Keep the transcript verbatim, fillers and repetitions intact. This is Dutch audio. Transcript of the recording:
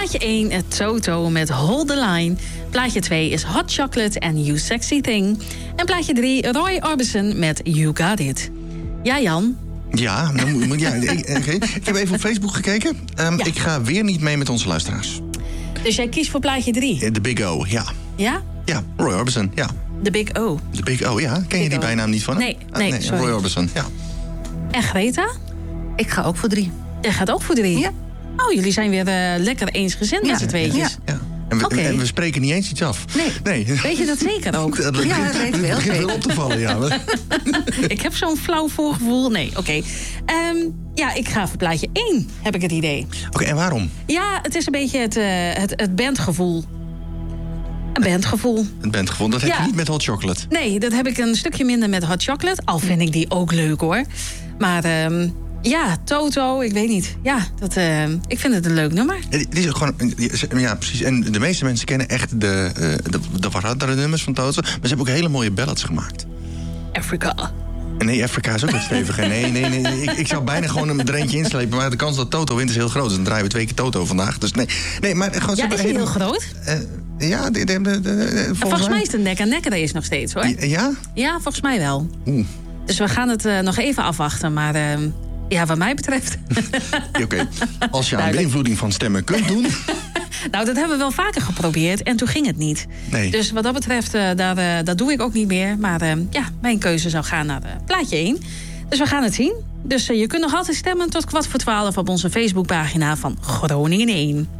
Plaatje één, het Toto met Hold the Line. Plaatje twee is Hot Chocolate en You Sexy Thing. En plaatje drie, Roy Orbison met You Got It. Ja, Jan? Ja, dan moet, moet- ja okay. Ik heb even op Facebook gekeken. Um, Ja. Ik ga weer niet mee met onze luisteraars. Dus jij kiest voor plaatje drie? De Big O, ja. Ja? Ja, Roy Orbison, ja. De Big O. De Big O, ja. Ken je Big die O. bijnaam niet van hem? Nee, Ah, nee, sorry. Roy Orbison, ja. En Greta? Ik ga ook voor drie. Jij gaat ook voor drie? Ja. Oh, jullie zijn weer uh, lekker eensgezind met Ja. z'n tweetjes. ja. En, we, Oké. en we spreken niet eens iets af. Nee. nee. Weet je dat zeker ook? Dat Ja, begint- dat weten we heel begint wel zeker. op te vallen, ja. Ik heb zo'n flauw voorgevoel. Nee, oké. Okay. Um, ja, ik ga voor plaatje één, heb ik het idee. Oké, okay, en waarom? Ja, het is een beetje het, uh, het, het bandgevoel. Een bandgevoel. Het bandgevoel, dat heb Ja. je niet met Hot Chocolate. Nee, dat heb ik een stukje minder met Hot Chocolate. Al vind ik die ook leuk, hoor. Maar um, ja, Toto, ik weet niet. Ja, dat, uh, ik vind het een leuk nummer. Het is ook gewoon, ja, precies. En de meeste mensen kennen echt de, uh, de, de wat hardere nummers van Toto. Maar ze hebben ook hele mooie ballads gemaakt. Africa. Nee, Afrika is ook wat steviger. Nee, nee, nee. Ik, ik zou bijna gewoon een eentje inslepen. Maar de kans dat Toto wint is heel groot. Dus dan draaien we twee keer Toto vandaag. Dus nee, nee maar gewoon... Ja, is hij heel groot? Uh, ja, de, de, de, de, de, volgens, volgens mij is het nek en nek race nog steeds, hoor. Ja? Ja, volgens mij wel. Oeh. Dus we gaan het uh, nog even afwachten. Maar uh, ja, wat mij betreft... Oké, okay. Als je aan beïnvloeding van stemmen kunt doen... Nou, dat hebben we wel vaker geprobeerd en toen ging het niet. Nee. Dus wat dat betreft, uh, daar, uh, dat doe ik ook niet meer. Maar uh, ja, mijn keuze zou gaan naar uh, plaatje één. Dus we gaan het zien. Dus uh, je kunt nog altijd stemmen tot kwart voor twaalf op onze Facebookpagina van Groningen één.